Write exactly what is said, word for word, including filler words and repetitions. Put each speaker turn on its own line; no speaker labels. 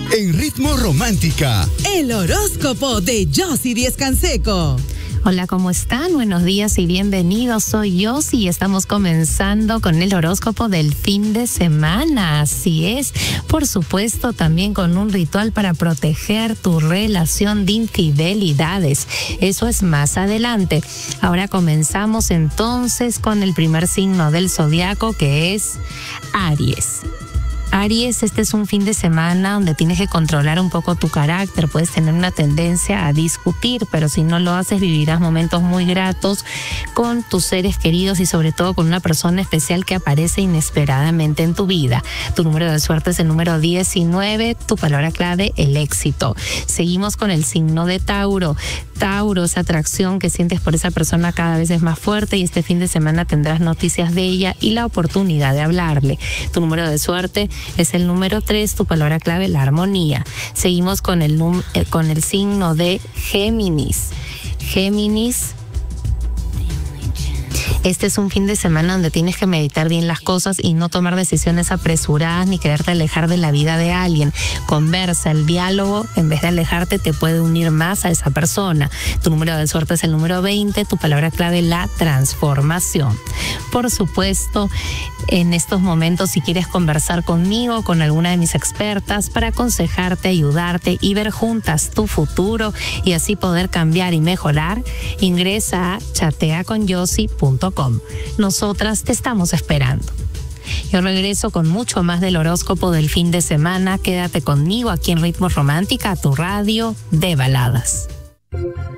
en Ritmo Romántica.
El horóscopo de Yossi Díez Canseco.
Hola, ¿cómo están? Buenos días y bienvenidos. Soy Yossi y estamos comenzando con el horóscopo del fin de semana. Así es, por supuesto, también con un ritual para proteger tu relación de infidelidades. Eso es más adelante. Ahora comenzamos entonces con el primer signo del zodiaco, que es Aries. Aries, este es un fin de semana donde tienes que controlar un poco tu carácter. Puedes tener una tendencia a discutir, pero si no lo haces vivirás momentos muy gratos con tus seres queridos y sobre todo con una persona especial que aparece inesperadamente en tu vida. Tu número de suerte es el número diecinueve, tu palabra clave, el éxito. Seguimos con el signo de Tauro. Tauro, esa atracción que sientes por esa persona cada vez es más fuerte y este fin de semana tendrás noticias de ella y la oportunidad de hablarle. Tu número de suerte es el número tres, tu palabra clave, la armonía. Seguimos con el, eh, con el signo de Géminis. Géminis. Este es un fin de semana donde tienes que meditar bien las cosas y no tomar decisiones apresuradas ni quererte alejar de la vida de alguien. Conversa, el diálogo, en vez de alejarte, te puede unir más a esa persona. Tu número de suerte es el número veinte, tu palabra clave, la transformación. Por supuesto, en estos momentos, si quieres conversar conmigo, con alguna de mis expertas, para aconsejarte, ayudarte y ver juntas tu futuro y así poder cambiar y mejorar, ingresa a chatea con yossi punto com. Nosotras te estamos esperando. Yo regreso con mucho más del horóscopo del fin de semana. Quédate conmigo aquí en Ritmo Romántica, tu radio de baladas.